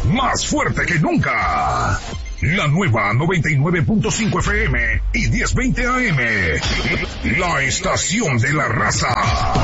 más fuerte que nunca. La nueva 99.5 FM y 1020 AM. La estación de la raza.